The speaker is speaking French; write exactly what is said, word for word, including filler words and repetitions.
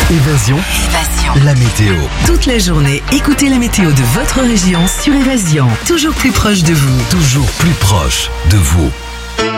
Évasion, Évasion. la météo. Toute la journée, écoutez la météo de votre région sur Évasion. Toujours plus proche de vous. Toujours plus proche de vous.